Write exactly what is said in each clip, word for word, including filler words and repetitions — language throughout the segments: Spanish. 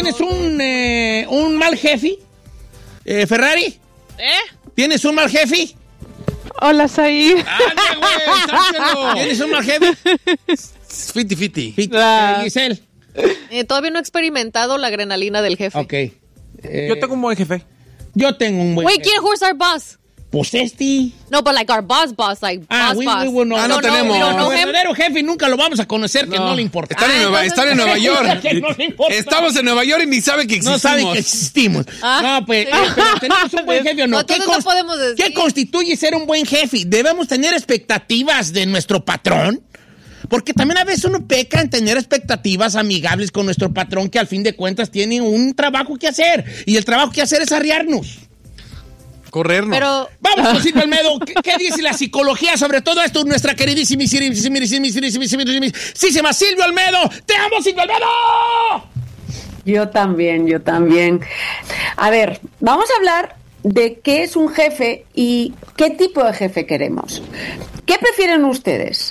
¿tienes un, eh, un mal jefe? Eh, ¿Ferrari? ¿Eh? ¿Tienes un mal jefe? Hola, Saí. ¡Ande, güey! ¡Sáquelo! ¿Tienes un mal jefe? Fiti, fiti. Fiti. Ah. Eh, Giselle. Eh, todavía no he experimentado la adrenalina del jefe. Ok. Eh, Yo tengo un buen jefe. Yo tengo un buen Wait, jefe. ¿quién who's our boss? Pues este. No, but like our boss boss, like Ah, boss we, boss. we, we, no, Ah, no We don't know- tenemos. we don't know El him. verdadero jefe nunca lo vamos a conocer, que no, No. le importa. Están, en Ah, Nueva, entonces- están en Nueva York. Que no le importa. Estamos en Nueva York y ni sabe que existimos. No sabe que existimos. Ah, no, pues, sí. eh, pero tenemos un buen jefe o no. No, entonces ¿Qué, no podemos decir. ¿Qué constituye ser un buen jefe? ¿Debemos tener expectativas de nuestro patrón? Porque también a veces uno peca en tener expectativas amigables con nuestro patrón, que al fin de cuentas tiene un trabajo que hacer. Y el trabajo que hacer es arriarnos. Corrernos. Pero Vamos con Silvio Almedo. ¿Qué, qué dice la psicología sobre todo esto? Nuestra queridísima Silvio Almedo. ¡Te amo, Silvio Almedo! Yo también, yo también. A ver, vamos a hablar de qué es un jefe y qué tipo de jefe queremos. ¿Qué prefieren ustedes?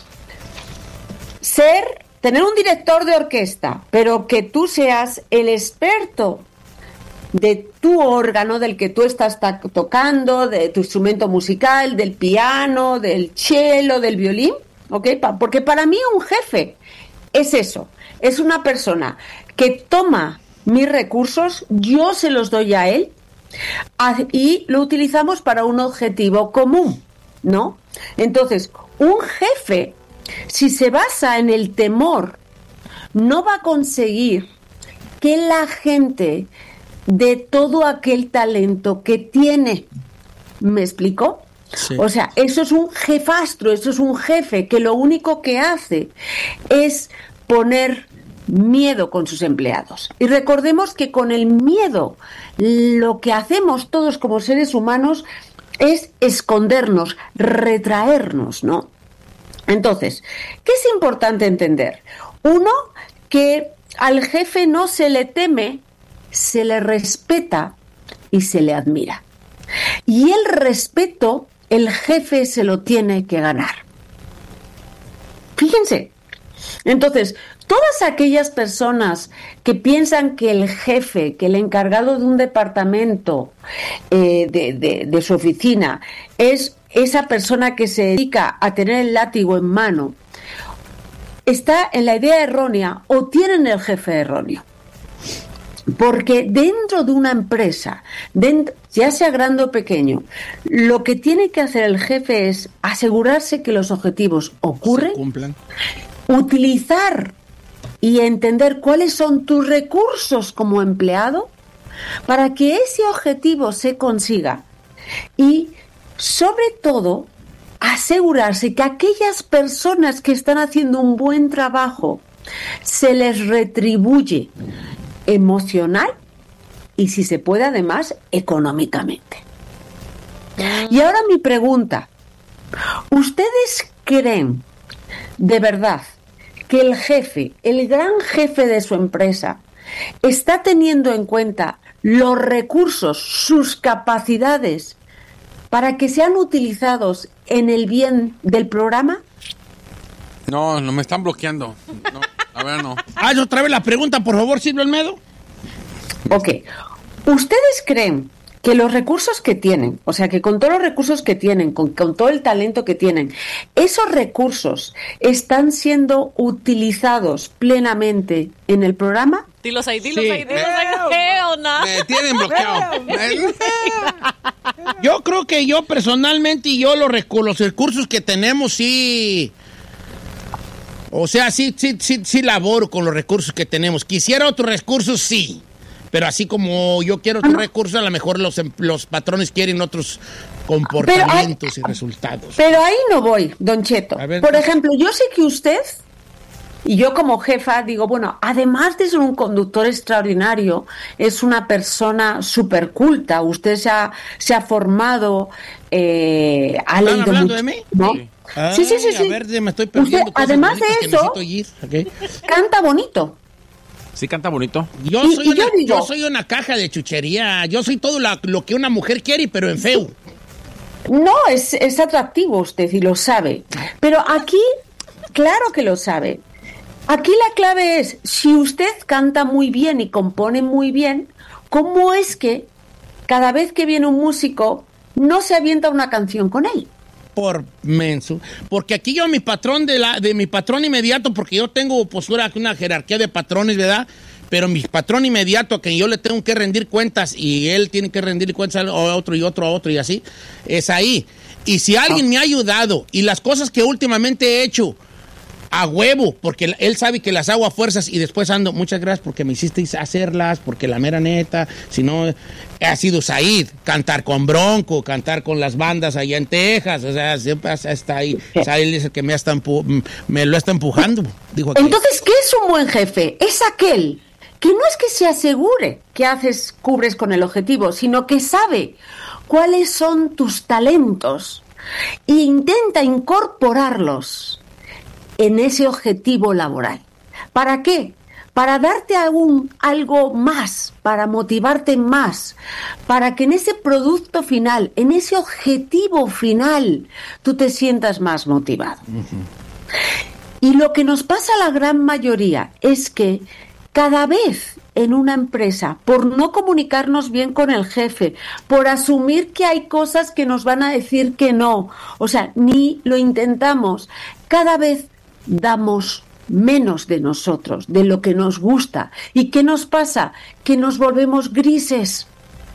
Ser, tener un director de orquesta, pero que tú seas el experto de tu órgano, del que tú estás ta- tocando, de tu instrumento musical, del piano, del cello, del violín, ¿ok? Pa- porque para mí un jefe es eso, es una persona que toma mis recursos, yo se los doy a él a- y lo utilizamos para un objetivo común, ¿no? Entonces, un jefe, si se basa en el temor, no va a conseguir que la gente de todo aquel talento que tiene. ¿Me explico? Sí. O sea, eso es un jefastro, eso es un jefe que lo único que hace es poner miedo con sus empleados. Y recordemos que con el miedo lo que hacemos todos como seres humanos es escondernos, retraernos, ¿no? Entonces, ¿qué es importante entender? Uno, que al jefe no se le teme, se le respeta y se le admira. Y el respeto, el jefe se lo tiene que ganar. Fíjense. Entonces, todas aquellas personas que piensan que el jefe, que el encargado de un departamento eh, de, de, de su oficina es esa persona que se dedica a tener el látigo en mano, está en la idea errónea o tienen el jefe erróneo. Porque dentro de una empresa, dentro, ya sea grande o pequeño, lo que tiene que hacer el jefe es asegurarse que los objetivos ocurren, Se cumplan. utilizar y entender cuáles son tus recursos como empleado para que ese objetivo se consiga y, sobre todo, asegurarse que aquellas personas que están haciendo un buen trabajo se les retribuye emocional y, si se puede, además, económicamente. Y ahora mi pregunta, ¿ustedes creen de verdad que el jefe, el gran jefe de su empresa, está teniendo en cuenta los recursos, sus capacidades, para que sean utilizados en el bien del programa? No, no me están bloqueando. No, a ver, no. Haz otra vez la pregunta, por favor, Silvio Almedo. Ok. ¿Ustedes creen que los recursos que tienen, o sea, que con todos los recursos que tienen, con, con todo el talento que tienen, esos recursos están siendo utilizados plenamente en el programa? dilos ahí, dilos Sí. ahí, dilos ahí. Hell no. Me tienen bloqueado. Yo creo que yo personalmente y yo los, recu- los recursos que tenemos sí... O sea, sí, sí, sí, sí laboro con los recursos que tenemos. Quisiera otros recursos, sí. Pero así como yo quiero otros recursos, a lo mejor los, em- los patrones quieren otros comportamientos Pero hay- y resultados. Pero ahí no voy, Don Cheto. A ver. Por ejemplo, yo sé que usted, y yo como jefa digo, bueno, además de ser un conductor extraordinario, es una persona súper culta. Usted se ha, se ha formado, eh, ha ¿Están leído hablando mucho, de mí? ¿no? Sí. Sí, sí, sí, Ay, sí. A ver, me estoy perdiendo Usted, cosas además de bonitas que eso, necesito oír, ¿ok? canta bonito. Sí, canta bonito. Yo, Y- soy y una, yo digo- yo soy una caja de chuchería. Yo soy todo la- lo que una mujer quiere, pero en feo. No, es, es atractivo usted y lo sabe. Pero aquí, claro que lo sabe. Aquí la clave es, si usted canta muy bien y compone muy bien, ¿cómo es que cada vez que viene un músico no se avienta una canción con él? Por menso. Porque aquí yo, mi patrón de la de mi patrón inmediato, porque yo tengo pues una jerarquía de patrones, ¿verdad? Pero mi patrón inmediato, a quien yo le tengo que rendir cuentas y él tiene que rendir cuentas a otro y otro a otro y así, es ahí. Y si alguien me ha ayudado y las cosas que últimamente he hecho a huevo, porque él sabe que las hago a fuerzas y después ando, muchas gracias porque me hiciste hacerlas, porque la mera neta, si no, ha sido Said, cantar con Bronco, cantar con las bandas allá en Texas, o sea, siempre está ahí. Said es el que me, está empu- me lo está empujando. Dijo aquí. Entonces, ¿qué es un buen jefe? Es aquel que no es que se asegure que haces, cubres con el objetivo, sino que sabe cuáles son tus talentos e intenta incorporarlos en ese objetivo laboral. ¿Para qué? Para darte aún algo más, para motivarte más, para que en ese producto final, en ese objetivo final, tú te sientas más motivado. Uh-huh. Y lo que nos pasa a la gran mayoría es que cada vez en una empresa, por no comunicarnos bien con el jefe, por asumir que hay cosas que nos van a decir que no, o sea, ni lo intentamos, cada vez damos menos de nosotros, de lo que nos gusta. ¿Y qué nos pasa? Que nos volvemos grises.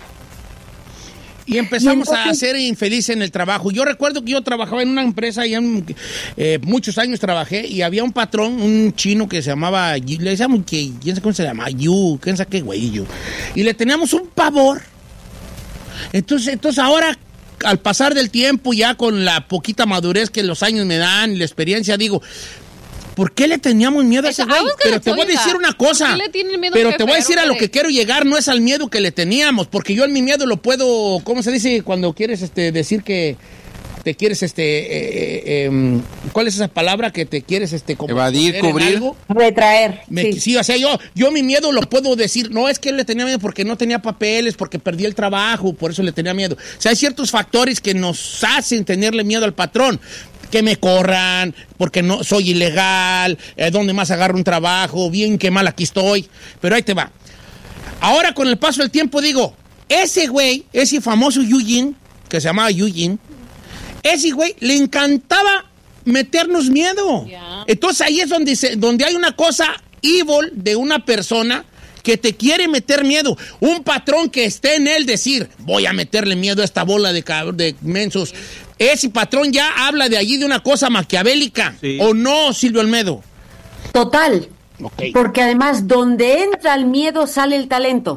Y empezamos y entonces, a ser infelices en el trabajo. Yo recuerdo que yo trabajaba en una empresa, y en, eh, muchos años trabajé, y había un patrón, un chino que se llamaba, le decíamos que, ¿quién sabe cómo se llama? Yu, ¿quién sabe qué güey? Yu. Y le teníamos un pavor. Entonces, entonces ahora, al pasar del tiempo, ya con la poquita madurez que los años me dan y la experiencia, digo, ¿por qué le teníamos miedo a ese güey? Pero te voy a decir una cosa. Pero te voy a decir a lo que quiero llegar, no es al miedo que le teníamos, porque yo en mi miedo lo puedo, ¿cómo se dice cuando quieres este decir que te quieres este eh, eh, ¿cuál es esa palabra que te quieres este como evadir, cubrir, algo? Retraer? Me, sí. sí, o sea, yo yo mi miedo lo puedo decir, no es que él le tenía miedo porque no tenía papeles, porque perdí el trabajo, por eso le tenía miedo. O sea, hay ciertos factores que nos hacen tenerle miedo al patrón. Que me corran, porque no soy ilegal, eh, ¿dónde más agarro un trabajo? Bien que mal aquí estoy. Pero ahí te va. Ahora, con el paso del tiempo, digo, ese güey, ese famoso Eugene, que se llamaba Eugene, ese güey le encantaba meternos miedo. Yeah. Entonces ahí es donde, se, donde hay una cosa evil de una persona que te quiere meter miedo. Un patrón que esté en él decir, voy a meterle miedo a esta bola de, de mensos. Sí. Ese patrón ya habla de allí de una cosa maquiavélica. Sí. ¿O no, Silvio Olmedo? Total. Okay. Porque además, donde entra el miedo, sale el talento.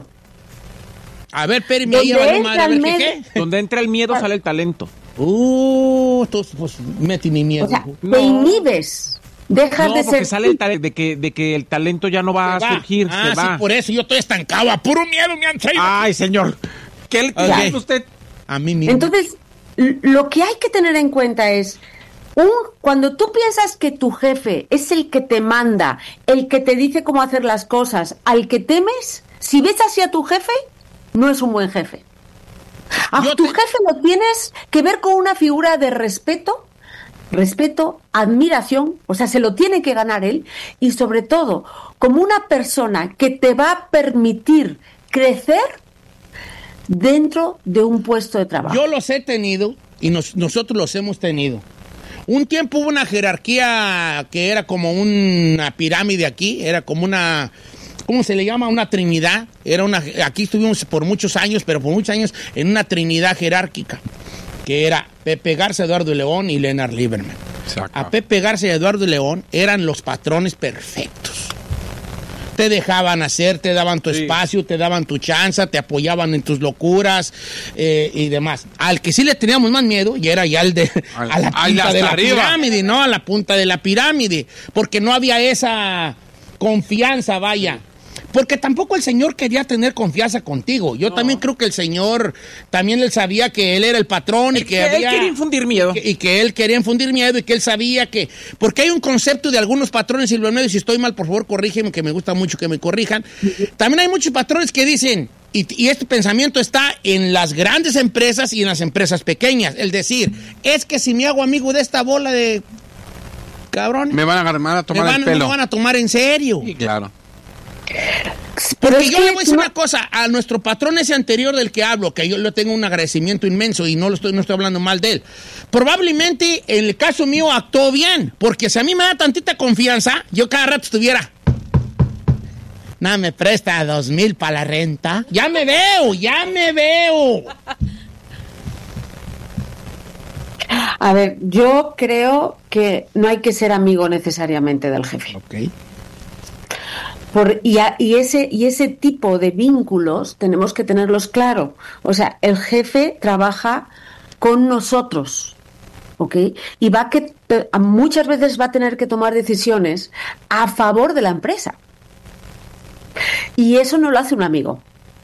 A ver, Peri, ahí va madre, a ver, ¿qué, qué? Donde entra el miedo, sale el talento. Uh, entonces, pues, mete mi miedo. O sea, no. Te inhibes. Dejas no, de porque ser... sale el talento, de que, de que el talento ya no va, va. a surgir. Ah, se sí, va. por eso yo estoy estancado. A puro miedo me han traído. Ay, señor. ¿Qué le okay. dice usted? A mí mismo. Entonces, lo que hay que tener en cuenta es, un, cuando tú piensas que tu jefe es el que te manda, el que te dice cómo hacer las cosas, al que temes, si ves así a tu jefe, no es un buen jefe. A Yo tu te... jefe lo tienes que ver con una figura de respeto, respeto, admiración, o sea, se lo tiene que ganar él, y sobre todo, como una persona que te va a permitir crecer dentro de un puesto de trabajo. Yo los he tenido y nos, nosotros los hemos tenido. Un tiempo hubo una jerarquía que era como una pirámide aquí, era como una, ¿cómo se le llama? Una trinidad. Era una, aquí estuvimos por muchos años, pero por muchos años en una trinidad jerárquica, que era Pepe Garza, Eduardo León y Leonard Lieberman. Exacto. A Pepe Garza y Eduardo León eran los patrones perfectos. Te dejaban hacer, te daban tu sí. espacio, te daban tu chance, te apoyaban en tus locuras eh, y demás. Al que sí le teníamos más miedo, y era ya el de al, a la punta de la arriba. pirámide, ¿no? A la punta de la pirámide, porque no había esa confianza, vaya. Porque tampoco el señor quería tener confianza contigo. Yo no. también creo que el señor, también él sabía que él era el patrón y que, que había... él quería infundir miedo. Y que, y que él quería infundir miedo y que él sabía que... Porque hay un concepto de algunos patrones, Silvio Olmedo, y si estoy mal, por favor, corrígeme, que me gusta mucho que me corrijan. También hay muchos patrones que dicen, y, y este pensamiento está en las grandes empresas y en las empresas pequeñas, el decir, es que si me hago amigo de esta bola de... cabrones. Me van a, me van a tomar me van, el pelo. Me van a tomar en serio. Sí, claro. Pero Porque es yo que le voy a decir no- una cosa, a nuestro patrón ese anterior del que hablo, que yo le tengo un agradecimiento inmenso y no lo estoy, no estoy hablando mal de él, probablemente en el caso mío actuó bien, porque si a mí me da tantita confianza, yo cada rato estuviera, nada, me presta dos mil para la renta, ya me veo, ya me veo. A ver, yo creo que no hay que ser amigo necesariamente del jefe. Ok. Por, y, a- y, ese, y ese tipo de vínculos tenemos que tenerlos claro. O sea, el jefe trabaja con nosotros, ¿ok? Y va que te- muchas veces va a tener que tomar decisiones a favor de la empresa. Y eso no lo hace un amigo.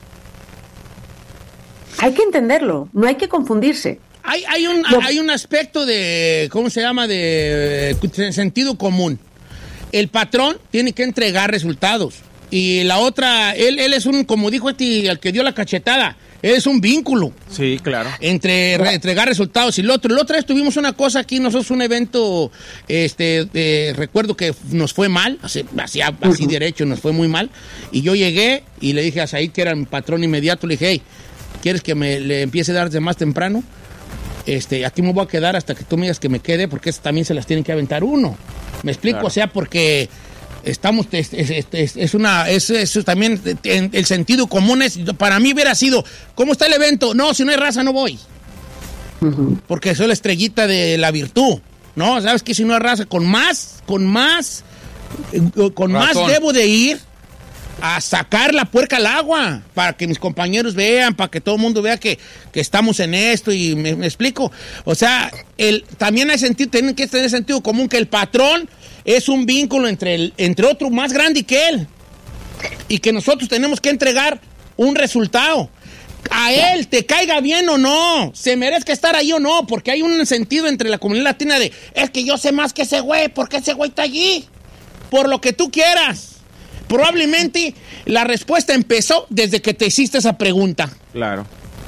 Hay que entenderlo, no hay que confundirse. Hay, hay, un, No. hay un aspecto de, ¿cómo se llama? De, eh, sentido común. El patrón tiene que entregar resultados. Y la otra, él, él es un, como dijo este, al que dio la cachetada, él es un vínculo Sí, claro. entre re- entregar resultados y el otro. La otra vez tuvimos una cosa aquí, nosotros un evento, este, eh, recuerdo que nos fue mal, así, así, así derecho, nos fue muy mal. Y yo llegué y le dije a Said, que era mi patrón inmediato, le dije, hey, ¿quieres que me le empiece a dar desde más temprano? Este, aquí me voy a quedar hasta que tú me digas que me quede, porque esas también se las tienen que aventar uno. ¿Me explico? Claro. O sea, porque estamos, es, es, es, es una, es, es también, en, el sentido común es, para mí hubiera sido, ¿cómo está el evento? No, si no hay raza no voy. Porque soy la estrellita de la virtud, ¿no? ¿Sabes que si no hay raza, con más, con más, eh, con más Razón. debo de ir a sacar la puerca al agua, para que mis compañeros vean, para que todo el mundo vea que, que estamos en esto, y me, me explico. O sea, el, también hay sentido, tienen que tener sentido común que el patrón es un vínculo entre, el, entre otro más grande que él, y que nosotros tenemos que entregar un resultado. A él, te caiga bien o no, se merezca estar ahí o no, porque hay un sentido entre la comunidad latina de, es que yo sé más que ese güey, porque ese güey está allí, por lo que tú quieras. Probablemente la respuesta empezó desde que te hiciste esa pregunta. Claro.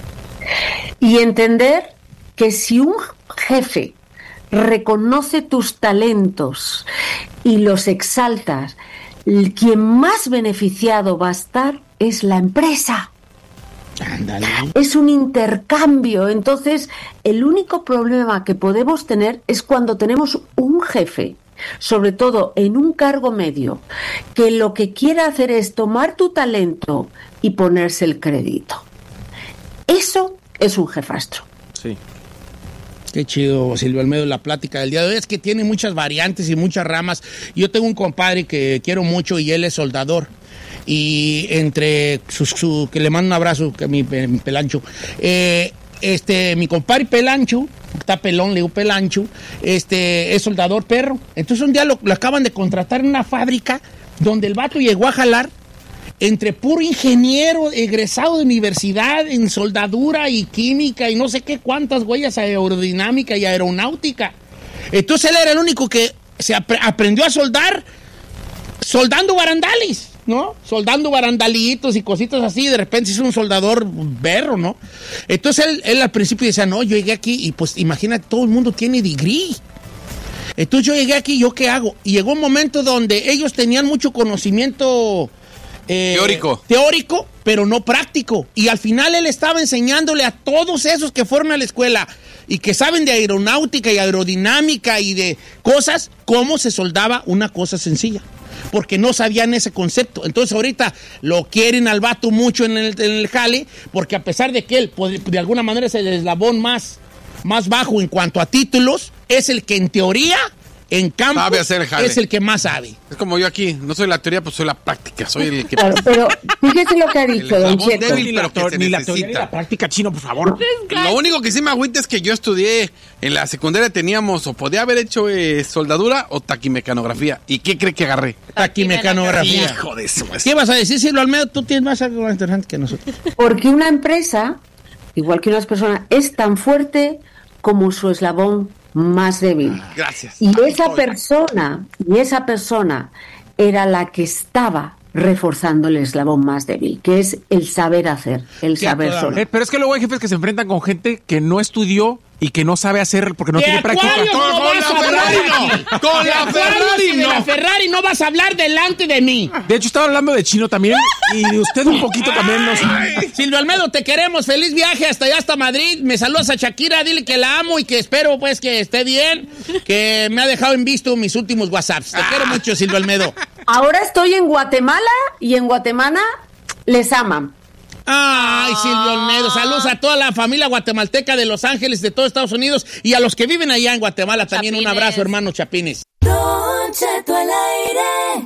Y entender que si un jefe reconoce tus talentos y los exaltas, el- quien más beneficiado va a estar es la empresa. Ándale. Es un intercambio. Entonces, el único problema que podemos tener es cuando tenemos un jefe, sobre todo en un cargo medio, que lo que quiere hacer es tomar tu talento y ponerse el crédito. Eso es un jefastro. Sí. Qué chido, Silvio Almedo, la plática del día de hoy. Es que tiene muchas variantes y muchas ramas. Yo tengo un compadre que quiero mucho y él es soldador. Y entre sus, su, que le mando un abrazo, que mi, mi Pelancho. Eh, este, mi compadre Pelancho, está pelón, le digo Pelancho, este, es soldador perro. Entonces un día lo, lo acaban de contratar en una fábrica donde el vato llegó a jalar entre puro ingeniero egresado de universidad en soldadura y química y no sé qué cuántas huellas aerodinámica y aeronáutica. Entonces él era el único que se apre- aprendió a soldar soldando barandales, ¿no? Soldando barandalitos y cositas así, de repente se hizo un soldador berro, ¿no? Entonces él, él al principio decía, no, yo llegué aquí y pues imagínate, todo el mundo tiene degree. Entonces yo llegué aquí, ¿yo qué hago? Y llegó un momento donde ellos tenían mucho conocimiento eh, Teórico. teórico, pero no práctico. Y al final él estaba enseñándole a todos esos que fueron a la escuela y que saben de aeronáutica y aerodinámica y de cosas, cómo se soldaba una cosa sencilla. Porque no sabían ese concepto. Entonces ahorita lo quieren al vato mucho en el, en el jale, porque a pesar de que él pues, de alguna manera es el eslabón más, más bajo en cuanto a títulos, es el que en teoría, en campo, Sabe hacer el jale. es el que más sabe. Es como yo aquí, no soy la teoría, pues soy la práctica, soy el que... Claro, pero fíjese lo que ha dicho El don eslabón Cheto. débil. Ni la, pero que to- se ni la necesita. teoría ni la práctica, Chino, por favor. Lo único que sí me agüita es que yo estudié, en la secundaria teníamos, o podía haber hecho eh, soldadura o taquimecanografía. ¿Y qué cree que agarré? Taquimecanografía. Hijo de su... ¿Qué vas a decir, Silvio Almedo? Tú tienes más algo más interesante que nosotros. Porque una empresa, igual que unas personas, es tan fuerte como su eslabón más débil. Gracias. Y Aquí esa estoy. persona, y esa persona era la que estaba reforzando el eslabón más débil, que es el saber hacer, el Qué saber toda- solo. Eh, pero es que luego hay jefes que se enfrentan con gente que no estudió y que no sabe hacer porque no De tiene práctica. Acuarios no Con vas la a hablar Ferrari no. aquí. Con De la Acuarios Ferrari y de no. la Ferrari no vas a hablar delante de mí. De hecho, estaba hablando de chino también y de usted un poquito también. No sé. Silvio Almedo, te queremos. Feliz viaje hasta allá, hasta Madrid. Me saludas a Shakira, dile que la amo y que espero pues que esté bien, que me ha dejado en visto mis últimos WhatsApps. Te quiero mucho, Silvio Almedo. Ahora estoy en Guatemala y en Guatemala les aman. Ay, Silvio Almedo, saludos a toda la familia guatemalteca de Los Ángeles, de todo Estados Unidos y a los que viven allá en Guatemala también. Chapines. Un abrazo, hermano Chapines. Don Cheto al aire.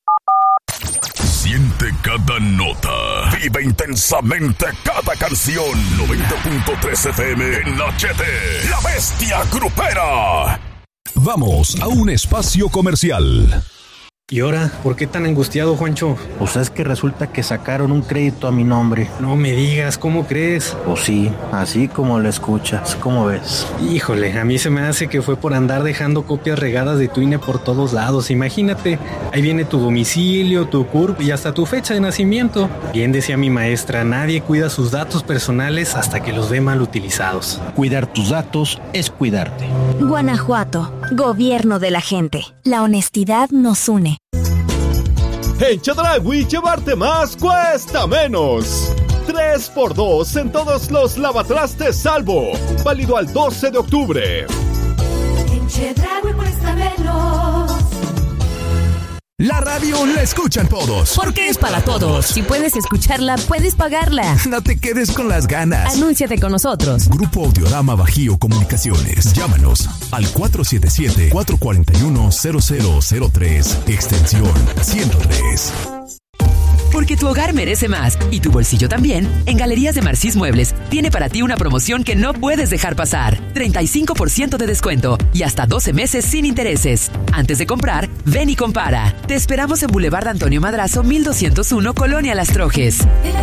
Siente cada nota. Vive intensamente cada canción. noventa punto tres F M en H D. La Bestia Grupera. Vamos a un espacio comercial. ¿Y ahora? ¿Por qué tan angustiado, Juancho? Pues es que resulta que sacaron un crédito a mi nombre. No me digas, ¿cómo crees? Pues sí, así como lo escuchas, ¿cómo ves? Híjole, a mí se me hace que fue por andar dejando copias regadas de tu I N E por todos lados. Imagínate, ahí viene tu domicilio, tu C U R P y hasta tu fecha de nacimiento. Bien decía mi maestra, nadie cuida sus datos personales hasta que los ve mal utilizados. Cuidar tus datos es cuidarte. Guanajuato, gobierno de la gente. La honestidad nos une. En Chedraui llevarte más cuesta menos. tres por dos en todos los lavatrastes Salvo. Válido al doce de octubre. En Chedraui cuesta menos. La radio la escuchan todos. Porque es para todos. Si puedes escucharla, puedes pagarla. No te quedes con las ganas. Anúnciate con nosotros. Grupo Audiorama Bajío Comunicaciones. Llámanos al cuatro siete siete, cuatro cuatro uno, cero cero cero tres, extensión ciento tres. Porque tu hogar merece más y tu bolsillo también, en Galerías de Marcís Muebles tiene para ti una promoción que no puedes dejar pasar. treinta y cinco por ciento de descuento y hasta doce meses sin intereses. Antes de comprar, ven y compara. Te esperamos en Boulevard Antonio Madrazo, mil doscientos uno, Colonia Las Trojes.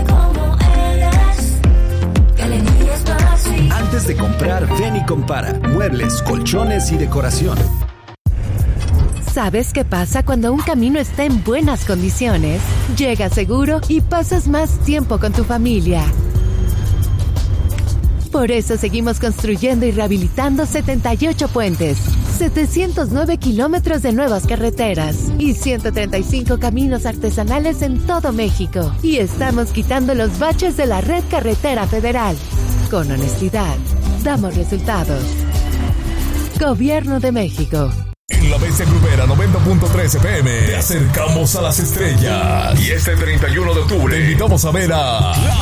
Antes de comprar, ven y compara. Muebles, colchones y decoración. ¿Sabes qué pasa cuando un camino está en buenas condiciones? Llegas seguro y pasas más tiempo con tu familia. Por eso seguimos construyendo y rehabilitando setenta y ocho puentes, setecientos nueve kilómetros de nuevas carreteras y ciento treinta y cinco caminos artesanales en todo México. Y estamos quitando los baches de la red carretera federal. Con honestidad, damos resultados. Gobierno de México. En la Bestia Grupera noventa punto tres F M te acercamos a las estrellas. Y este treinta y uno de octubre te invitamos a ver a